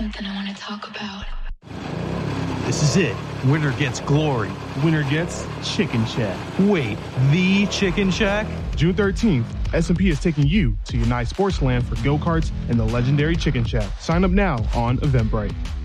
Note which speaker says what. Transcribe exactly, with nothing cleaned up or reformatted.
Speaker 1: something I want to talk about.
Speaker 2: This is it. Winner gets glory.
Speaker 3: Winner gets Chicken Shack.
Speaker 2: Wait, the Chicken Shack?
Speaker 3: June thirteenth, S and P is taking you to United Sportsland for go-karts and the legendary Chicken Shack. Sign up now on Eventbrite.